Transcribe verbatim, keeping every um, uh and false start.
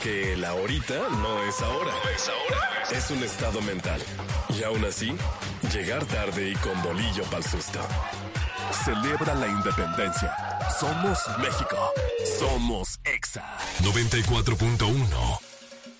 que el ahorita no es ahora. No es ahora. Es un estado mental. Y aún así, llegar tarde y con bolillo pa'l susto. Celebra la independencia. Somos México. Somos Exa. noventa y cuatro punto uno